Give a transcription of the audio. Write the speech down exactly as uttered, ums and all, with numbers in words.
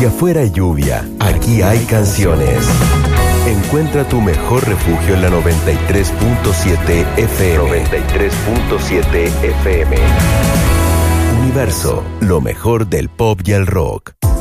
Si afuera hay lluvia, aquí hay canciones. Encuentra tu mejor refugio en la noventa y tres punto siete F M. noventa y tres punto siete F M. Universo, lo mejor del pop y el rock.